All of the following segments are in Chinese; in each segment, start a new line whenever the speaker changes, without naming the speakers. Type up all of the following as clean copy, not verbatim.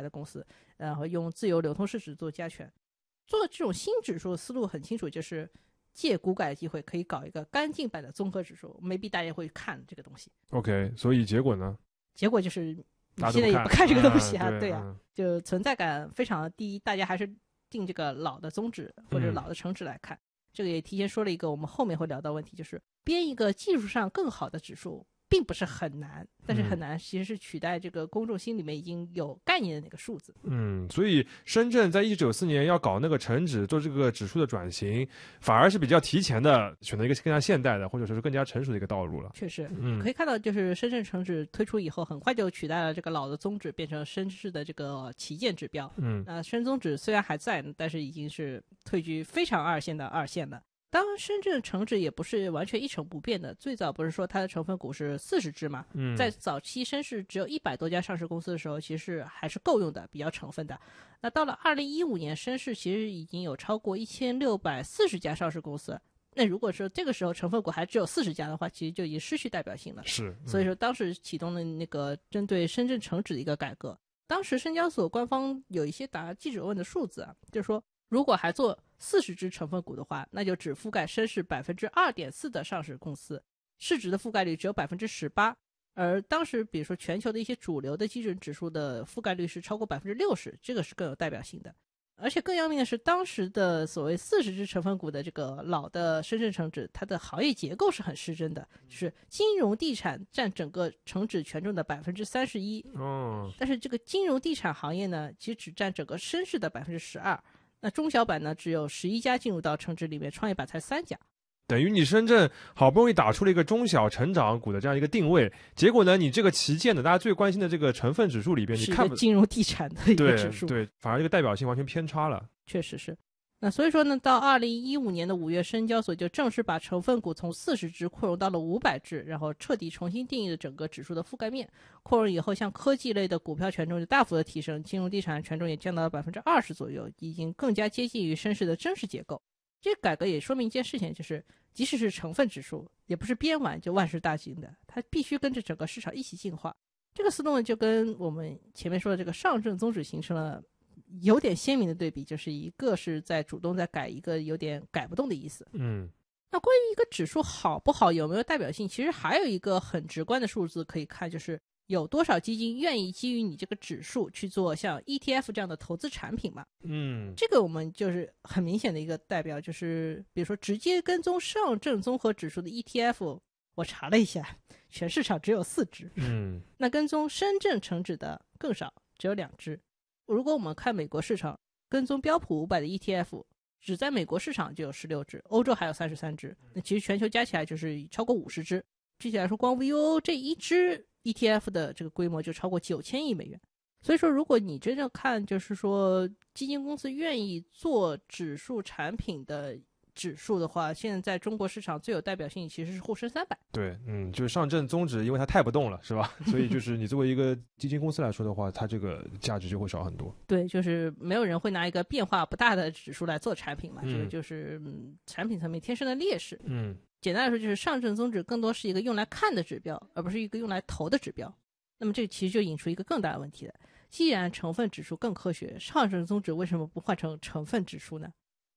的公司，然后用自由流通市值做加权。做这种新指数的思路很清楚，就是借股改的机会可以搞一个干净版的综合指数，没必大家会看这个东西。
OK， 所以结果呢？
结果就是你现在也不看这个东西啊，对啊，
嗯，
就存在感非常低，大家还是定这个老的宗旨或者老的成指来看。这个也提前说了一个我们后面会聊到问题，就是编一个技术上更好的指数并不是很难，但是很难其实是取代这个公众心里面已经有概念的那个数字。
所以深圳在1994年要搞那个成指做这个指数的转型，反而是比较提前的选择一个更加现代的或者说是更加成熟的一个道路了。
确实，可以看到就是深圳成指推出以后很快就取代了这个老的宗旨，变成深市的这个旗舰指标。那深宗指虽然还在，但是已经是退居非常二线的二线了。当然深圳成指也不是完全一成不变的，最早不是说它的成分股是40只嘛，在早期深市只有100多家上市公司的时候，其实还是够用的，比较成分的。那到了2015年，深市其实已经有超过1640家上市公司，那如果说这个时候成分股还只有40家的话，其实就已经失去代表性了。
是，
所以说当时启动了那个针对深圳成指的一个改革。当时深交所官方有一些答记者问的数字啊，就是说如果还做40只成分股的话，那就只覆盖深市 2.4% 的上市公司，市值的覆盖率只有 18%。 而当时比如说全球的一些主流的基准指数的覆盖率是超过 60%， 这个是更有代表性的。而且更要命的是，当时的所谓40只成分股的这个老的深圳成指，它的行业结构是很失真的，就是金融地产占整个成指权重的 31%。但是这个金融地产行业呢，其实只占整个深市的 12%。那中小板呢，只有11家进入到成指里面，创业板才3家。
等于你深圳好不容易打出了一个中小成长股的这样一个定位，结果呢，你这个旗舰的大家最关心的这个成分指数里边，你看不
金融地产的一个指数，
对，反而这个代表性完全偏差了。
确实是。那所以说呢，到2015年的5月，深交所就正式把成分股从40只扩容到了500只，然后彻底重新定义了整个指数的覆盖面。扩容以后，像科技类的股票权重就大幅的提升，金融地产权重也降到了 20% 左右，已经更加接近于深市的真实结构。这个改革也说明一件事情，就是即使是成分指数，也不是编完就万事大吉的，它必须跟着整个市场一起进化。这个思路就跟我们前面说的这个上证宗旨形成了有点鲜明的对比，就是一个是在主动在改，一个有点改不动的意思。那关于一个指数好不好，有没有代表性，其实还有一个很直观的数字可以看，就是有多少基金愿意基于你这个指数去做像 ETF 这样的投资产品嘛？这个我们就是很明显的一个代表，就是比如说直接跟踪上证综合指数的 ETF， 我查了一下，全市场只有4只。那跟踪深圳成指的更少，只有2只。如果我们看美国市场，跟踪标普500的 ETF， 只在美国市场就有16只，欧洲还有33只，那其实全球加起来就是超过50只。具体来说，光 VOO 这一支 ETF 的这个规模就超过9000亿美元。所以说如果你真正看，就是说基金公司愿意做指数产品的指数的话，现在在中国市场最有代表性其实是沪深300。
对，就是上证综指，因为它太不动了，是吧？所以就是你作为一个基金公司来说的话，它这个价值就会少很多。
对，就是没有人会拿一个变化不大的指数来做产品嘛，这个就是产品层面天生的劣势。简单来说，就是上证综指更多是一个用来看的指标，而不是一个用来投的指标。那么这其实就引出一个更大的问题了，既然成分指数更科学，上证综指为什么不换成成分指数呢？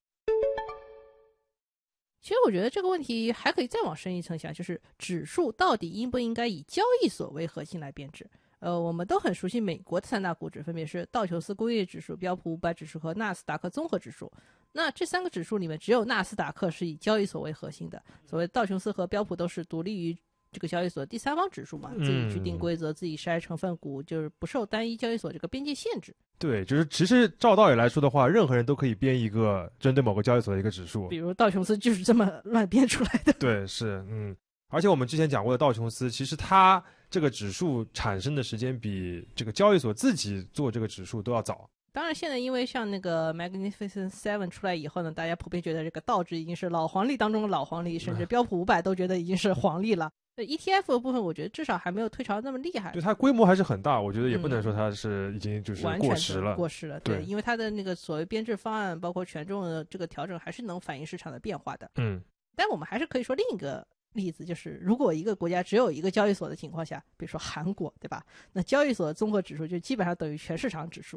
其实我觉得这个问题还可以再往深一层想，就是指数到底应不应该以交易所为核心来编制。我们都很熟悉美国的3大股指，分别是道琼斯工业指数、标普500指数和纳斯达克综合指数。那这3个指数里面，只有纳斯达克是以交易所为核心的，所谓道琼斯和标普都是独立于这个交易所第三方指数嘛，自己去定规则，自己筛成分股，就是不受单一交易所这个边界限制。
对，就是其实照道理来说的话，任何人都可以编一个针对某个交易所的一个指数，
比如道琼斯就是这么乱编出来的。
对，是，而且我们之前讲过的道琼斯，其实它这个指数产生的时间比这个交易所自己做这个指数都要早。
当然现在因为像那个 Magnificent Seven 出来以后呢，大家普遍觉得这个道指已经是老黄历当中的老黄历，甚至标普500都觉得已经是黄历了。ETF 的部分我觉得至少还没有退潮那么厉害，
对，它规模还是很大，我觉得也不能说它是已经就是过时了。
过时了，对，因为它的那个所谓编制方案包括权重的这个调整还是能反映市场的变化的。但我们还是可以说另一个例子，就是如果一个国家只有一个交易所的情况下，比如说韩国，对吧？那交易所的综合指数就基本上等于全市场指数。